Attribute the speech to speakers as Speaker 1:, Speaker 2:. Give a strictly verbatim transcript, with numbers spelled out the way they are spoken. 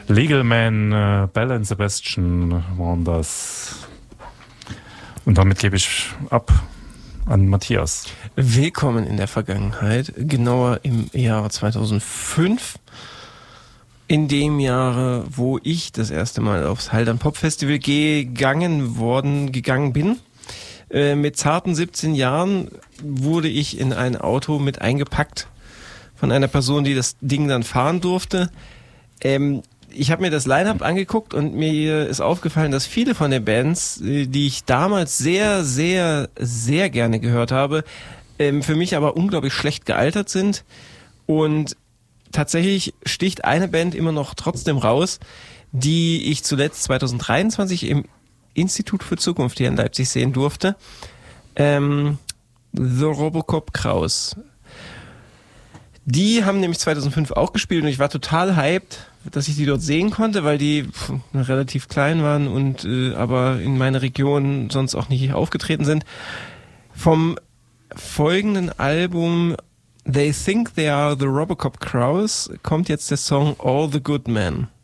Speaker 1: Legal Man, äh, Belle and Sebastian waren das. Und damit gebe ich ab an Matthias.
Speaker 2: Willkommen in der Vergangenheit, genauer im Jahr zweitausendfünf. In dem Jahre, wo ich das erste Mal aufs Haldern Pop Festival gegangen worden, gegangen bin. Äh, mit zarten siebzehn Jahren wurde ich in ein Auto mit eingepackt von einer Person, die das Ding dann fahren durfte. Ähm, ich habe mir das Line-Up angeguckt und mir ist aufgefallen, dass viele von den Bands, die ich damals sehr, sehr, sehr gerne gehört habe, ähm, für mich aber unglaublich schlecht gealtert sind. Und tatsächlich sticht eine Band immer noch trotzdem raus, die ich zuletzt zwanzig dreiundzwanzig im Institut für Zukunft hier in Leipzig sehen durfte. Ähm, The Robocop Kraus. Die haben nämlich zweitausendfünf auch gespielt und ich war total hyped, dass ich die dort sehen konnte, weil die pff, relativ klein waren und äh, aber in meiner Region sonst auch nicht aufgetreten sind. Vom folgenden Album They Think They Are the Robocop Kraus kommt jetzt der Song All the Good Men.